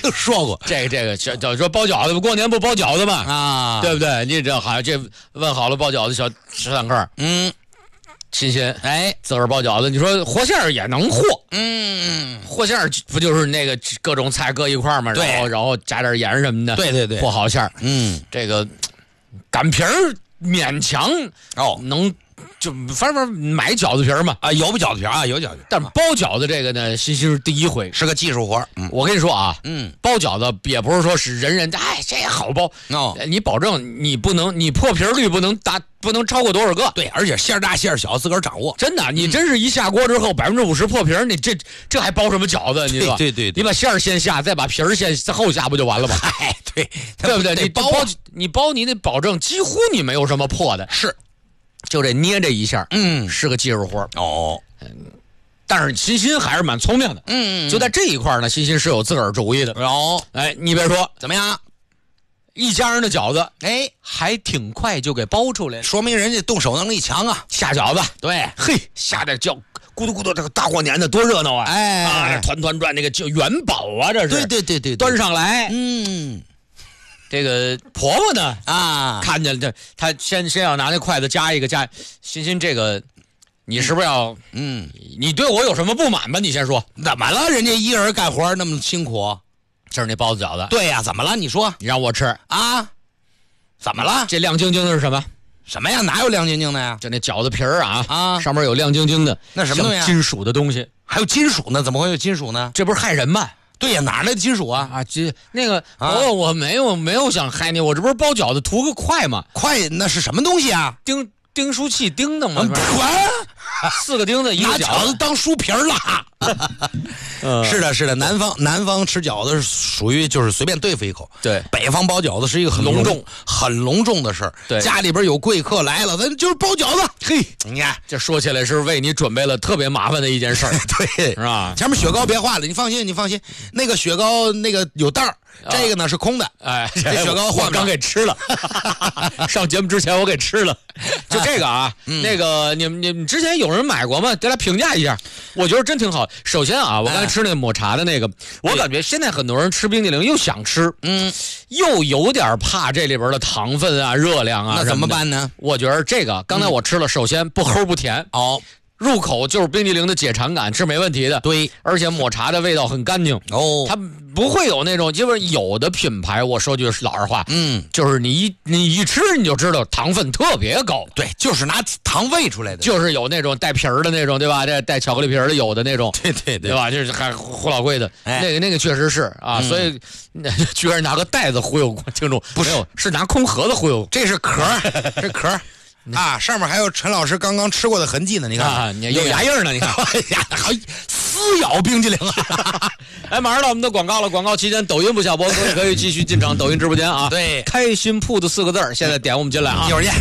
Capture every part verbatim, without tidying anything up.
听说过。 这个这个叫说包饺子，过年不包饺子吗？ 啊， 对不对？你这好像这问好了包饺子小十三克， 嗯， 新鲜， 哎， 自个儿包饺子，你说和馅儿也能和， 嗯， 和馅儿不就是那个各种菜搁一块儿吗？ 对， 然后然后加点盐什么的， 对对对， 和好馅儿， 嗯， 这个擀皮儿勉强哦能。就反正买饺子皮儿嘛啊，有不饺子皮啊，有饺子皮， 但是包饺子这个呢，欣欣是第一回， 是个技术活。嗯， 我跟你说啊， 嗯， 包饺子也不是说是人人哎这也好包， 哦， 你保证你不能你破皮率不能达不能超过多少个， 对，而且馅儿大馅儿小自个儿掌握， 真的，你真是一下锅之后百分之五十破皮儿，你这这还包什么饺子？你说对对对， 你把馅儿先下，再把皮儿先后下不就完了吗？ 哎，对， 对不对？你包你包你得保证几乎你没有什么破的， 是。 就这捏这一下， 嗯， 是个技术活哦。 嗯，但是欣欣还是蛮聪明的， 嗯， 就在这一块呢，欣欣是有自个儿主意的。 哦， 哎，你别说， 怎么样？ 一家人的饺子， 哎， 还挺快就给包出来了， 说明人家动手能力强啊。 下饺子， 对， 嘿，下点饺，咕嘟咕嘟，这个大过年的多热闹啊！ 哎， 啊，团团转，那个叫元宝啊，这是。 对对对对， 端上来， 嗯。 这个婆婆呢啊， 看见这，她先先要拿那筷子夹一个夹，欣欣这个，你是不是要？嗯，你对我有什么不满吧？你先说。 怎么了？人家一人干活那么辛苦， 这是那包子饺子。 对呀、啊，怎么了？你说， 你让我吃啊？怎么了？ 这亮晶晶的是什么？ 什么呀？哪有亮晶晶的呀？ 就那饺子皮儿啊啊， 上面有亮晶晶的， 那什么东西、啊？ 金属的东西， 还有金属呢？怎么会有金属呢？ 这不是害人吗？ 对呀，哪来的金属啊？ 啊，这那个，啊、我我没有没有想害你，我这不是包饺子图个快吗？ 快，那是什么东西啊？ 钉钉书器钉的吗？ 滚、嗯！ 四个钉子一个饺子当书皮儿了。嗯、是的，是的，南方南方吃饺子属于就是随便对付一口， 对， 北方包饺子是一个很隆重、 很隆重的事儿。 对， 家里边有贵客来了，咱就是包饺子。嘿，你看， 这说起来是为你准备了特别麻烦的一件事儿， 对， 是吧？ 前面雪糕别画了，你放心，你放心，那个雪糕那个有袋儿。这个呢是空的， 哎， 这雪糕我刚给吃了，上节目之前我给吃了，就这个啊， 嗯、 那个你们你们之前有人买过吗？得来评价一下，我觉得真挺好。首先啊，我刚才吃那个抹茶的那个，哎、我感觉现在很多人吃冰激凌又想吃，嗯，又有点怕这里边的糖分啊、热量啊， 那怎么办呢？ 我觉得这个刚才我吃了，首先不齁不甜， 哦。 入口就是冰激凌的解馋感是没问题的， 对， 而且抹茶的味道很干净哦， 它不会有那种，因为有的品牌我说句老实话，嗯，就是你一你一吃你就知道糖分特别高， 对，就是拿糖喂出来的， 就是有那种带皮儿的那种，对吧？这带巧克力皮儿的有的那种， 对对对, 对吧？就是还胡老贵的， 哎、 那个那个确实是啊，嗯、所以居然拿个袋子忽悠听众， 不是是拿空盒子忽悠， 这是壳，这壳。啊，上面还有陈老师刚刚吃过的痕迹呢，你看， 啊、你有牙印呢，你看， 好撕咬冰激凌啊！ 哎，马上到我们的广告了，广告期间抖音不下播，各位可以继续进场抖音直播间啊。 对， 开心铺子四个字儿，现在点我们进来啊， 一会儿见。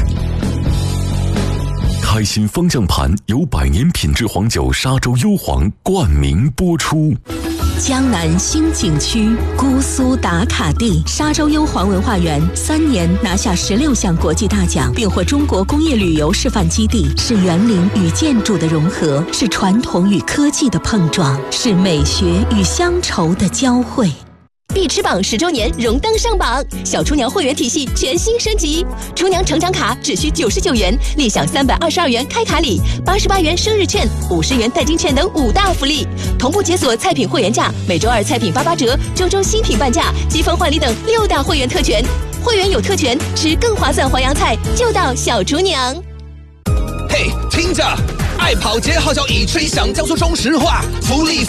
开心方向盘由百年品质黄酒沙洲幽黄冠名播出。 江南新景区姑苏打卡地沙洲幽黄文化园三年拿下十六项国际大奖，并获中国工业旅游示范基地，是园林与建筑的融合，是传统与科技的碰撞，是美学与乡愁的交汇。 必吃榜十周年荣登上榜，小厨娘会员体系全新升级，厨娘成长卡只需九十九元，立享三百二十二元开卡礼、八十八元生日券、五十元代金券等五大福利，同步解锁菜品会员价，每周二菜品八八折，周周新品半价，积分换礼等六大会员特权。会员有特权，吃更划算淮扬菜就到小厨娘。 嘿，听着，爱跑节号角已吹响，交出中石化福利。